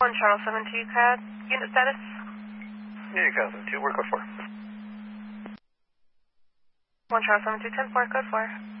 1 Charles 72 CAD, unit status? Unit CAD 72, where code 4? 1 Charles 72, 10-4, code 4.